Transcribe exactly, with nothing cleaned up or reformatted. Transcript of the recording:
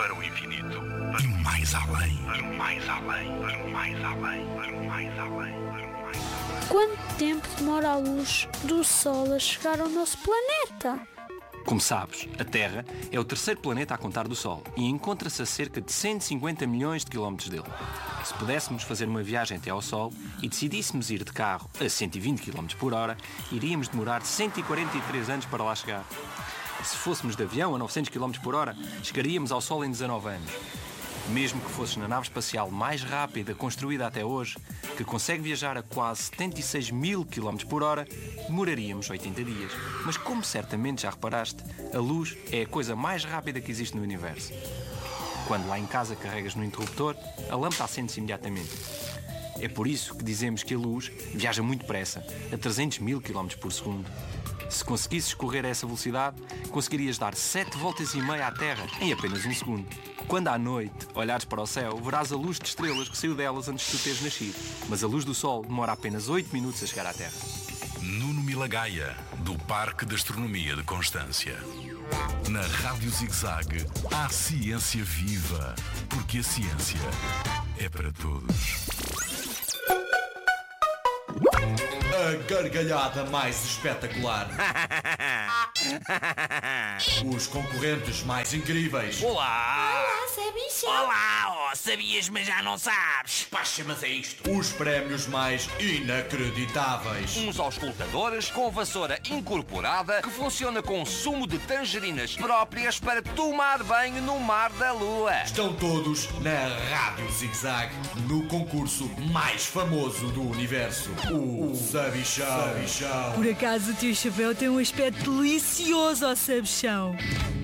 para o infinito, e mais além. para o mais além, para o mais além, para o mais além, para o mais além. Quanto tempo demora a luz do Sol a chegar ao nosso planeta? Como sabes, a Terra é o terceiro planeta a contar do Sol e encontra-se a cerca de cento e cinquenta milhões de quilómetros dele. Se pudéssemos fazer uma viagem até ao Sol e decidíssemos ir de carro a cento e vinte quilómetros por hora, iríamos demorar cento e quarenta e três anos para lá chegar. Se fôssemos de avião a novecentos quilómetros por hora, chegaríamos ao Sol em dezanove anos. Mesmo que fosses na nave espacial mais rápida construída até hoje, que consegue viajar a quase setenta e seis mil quilómetros por hora, demoraríamos oitenta dias. Mas como certamente já reparaste, a luz é a coisa mais rápida que existe no universo. Quando lá em casa carregas no interruptor, a lâmpada acende-se imediatamente. É por isso que dizemos que a luz viaja muito depressa, a trezentos mil quilómetros por segundo. Se conseguisses correr a essa velocidade, conseguirias dar sete voltas e meia à Terra em apenas um segundo. Quando à noite olhares para o céu, verás a luz de estrelas que saiu delas antes de tu teres nascido. Mas a luz do Sol demora apenas oito minutos a chegar à Terra. Nuno Milagaya, do Parque de Astronomia de Constância. Na Rádio Zig-Zag, há ciência viva, porque a ciência é para todos. A gargalhada mais espetacular. Os concorrentes mais incríveis. Olá! Olá, Sabichão! Olá! Oh, sabias, mas já não sabes! Paxa, mas é isto. Os prémios mais inacreditáveis. Uns auscultadores com vassoura incorporada que funciona com sumo de tangerinas próprias para tomar banho no mar da lua. Estão todos na Rádio Zig-Zag, no concurso mais famoso do universo. O Sabichão. Por acaso o teu chapéu tem um aspecto delicioso, ó Sabichão.